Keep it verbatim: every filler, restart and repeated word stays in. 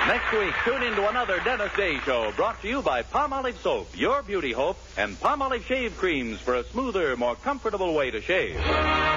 Next week, tune in to another Dennis Day Show brought to you by Palmolive Soap, your beauty hope, and Palmolive Shave Creams for a smoother, more comfortable way to shave.